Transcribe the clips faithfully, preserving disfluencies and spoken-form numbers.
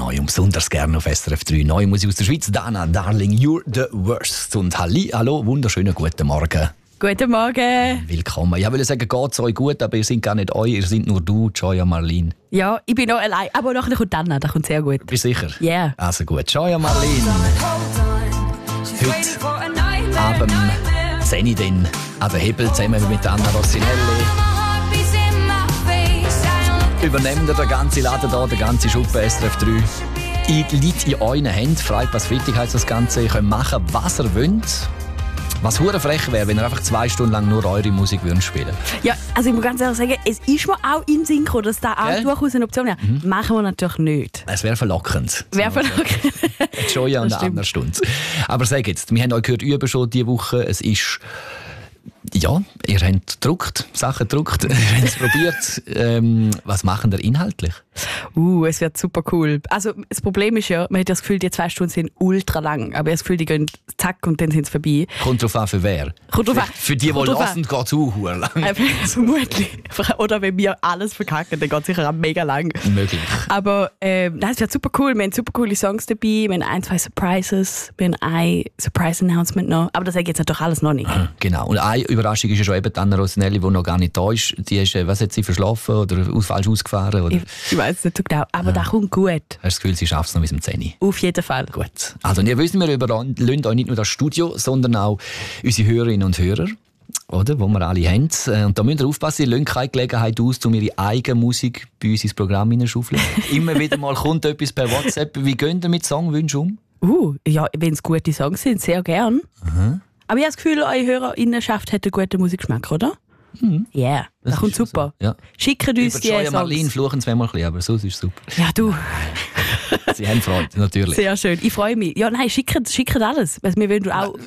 neu und besonders gerne auf S R F drei. Neue Musik aus der Schweiz. Dana, Darling, you're the worst. Und halli, hallo, wunderschönen guten Morgen. Guten Morgen. Willkommen. Ich wollte sagen, geht's euch gut, aber ihr seid gar nicht euch, ihr seid nur du, Joya Marlene. Ja, ich bin noch allein. Aber nachher kommt Dana, das kommt sehr gut. Bist du sicher? Ja. Yeah. Also gut, Joya Marlene. Heute Abend sehe ich dann an den Hebel zusammen mit Anna Rossinelli. Übernehmen wir den ganzen Laden hier, den ganzen Schuppen S R F drei. Ich liegt in euren Händen. Freitag Freitag heisst das Ganze. Ihr könnt machen, was ihr wollt. Was hure frech wäre, wenn ihr einfach zwei Stunden lang nur eure Musik spielen würdet. Ja, also ich muss ganz ehrlich sagen, es ist mir auch in Synchro, dass da auch durchaus eine Option ist. Mhm. Machen wir natürlich nicht. Es wäre verlockend. Wäre verlockend. Joya und eine andere Stunde. Aber sag jetzt, wir haben euch gehört, üben schon diese Woche. Es ist... Ja, ihr habt gedruckt, Sachen gedruckt, ihr habt es probiert. Ähm, was machen ihr inhaltlich? Uh, es wird super cool. Also das Problem ist ja, man hat das Gefühl, die zwei Stunden sind ultra lang, aber das Gefühl, die gehen zack und dann sind sie vorbei. Kommt drauf an, für wer? Kommt drauf an. Für, für die, die hören, geht es auch lang. Vermutlich. Oder wenn wir alles verkacken, dann geht es sicher auch mega lang. Möglich. Aber äh, das es wird super cool. Wir haben super coole Songs dabei, wir haben ein, zwei Surprises, wir haben ein Surprise-Announcement noch. Aber das sage ich jetzt natürlich alles noch nicht. Genau. Und eine Überraschung ist ja schon eben Anna Rossinelli, die noch gar nicht da ist. Die ist, was hat sie verschlafen oder falsch ausgefahren? Oder? Ich, ich weiß nicht so genau, aber ja. Das kommt gut. Hast du das Gefühl, sie schafft es noch bis zum zehn? Auf jeden Fall. Gut. Also, ihr wisst, wir überlassen euch nicht nur das Studio, sondern auch unsere Hörerinnen und Hörer, oder, wo wir alle haben. Und da müsst ihr aufpassen, ihr lasst keine Gelegenheit aus, um ihre eigene Musik bei uns ins Programm hineinzuschaufeln. Immer wieder mal kommt etwas per WhatsApp. Wie geht ihr mit Songwünschen um? Uh, ja, wenn es gute Songs sind, sehr gern. Mhm. Aber ich habe das Gefühl, eure Hörerinnenschaft hat einen guten Musikgeschmack, oder? Ja, mhm. yeah, das, das kommt super. So. Ja. Schickt uns Über die Joya Songs. Marlene fluchen zweimal ein bisschen, aber sonst ist es super. Ja, du. Sie haben Freude, natürlich. Sehr schön, ich freue mich. Ja, nein, schickt, schickt alles. Also, wir wollen auch...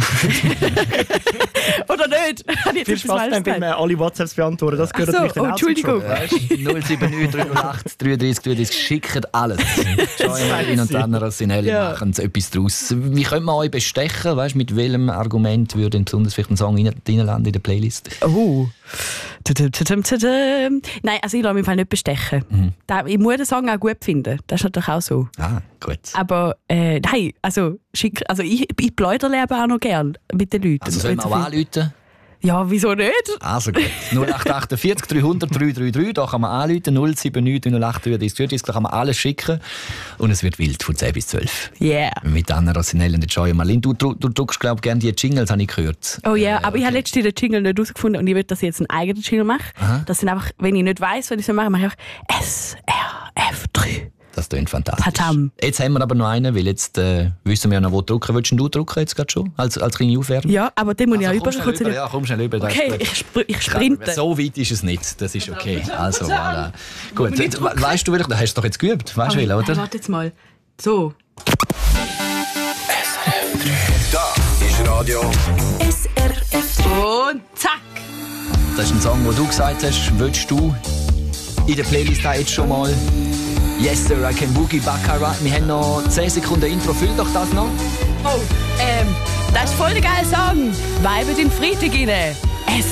Oder nicht? Viel Spaß dann, wenn wir alle WhatsApps beantworten. Das gehört so, natürlich dann oh, Entschuldigung. null sieben neun drei null acht drei drei drei drei schickt alles. Joya Marlene und Anna Rossinelli ja. machen etwas daraus. Wie können wir euch bestechen? Weißt, mit welchem Argument würde besonders vielleicht ein Song reinlanden in der Playlist? Oh. Nein, also ich lasse mich Fall nicht bestechen. Mhm. Ich muss den Song auch gut finden. Das ist natürlich auch so. Ah, gut. Aber äh, nein, also, schick, also ich, ich pläudere auch noch gern mit den Leuten. Also sollen wir auch anrufen? Ja, wieso nicht? Also gut. null acht acht vier drei null null drei drei drei, da kann man anrufen. null sieben neun null acht drei drei drei, da kann man alles schicken. Und es wird wild von zehn bis zwölf. Yeah. Mit Anna Rossinelli und Joya Marlene. Du, du, du drückst, glaube ich, gerne die Jingles, habe ich gehört. Oh ja, yeah, äh, aber okay. ich habe letztens den Jingle nicht herausgefunden und ich will, dass ich jetzt einen eigenen Jingle mache. Aha. Das sind einfach, wenn ich nicht weiss, was ich so mache, mache ich einfach S R F drei. Das klingt fantastisch. Patam. Jetzt haben wir aber noch einen, weil jetzt äh, wissen wir ja noch, wo drucken. Willst du drucken jetzt gerade schon? Als, als kleine Aufwärmung? Ja, aber den muss also, ich auch über. über. Ja, komm schnell über. Okay, ich, spr ich sprinte. So weit ist es nicht. Das ist okay. Also, voilà. Gut, we weißt du, welch, da hast du doch jetzt geübt. Weißt du, oh, oder? Warte jetzt mal. So. S R F drei. Da ist Radio. S R F drei. Und zack. Das ist ein Song, den du gesagt hast, willst du in der Playlist jetzt schon mal. Yes, sir, I can boogie Baccarat. Wir haben noch zehn Sekunden Intro. Füll doch das noch. Oh, ähm, das ist voll der geile Song. Weibe den Freitag rein.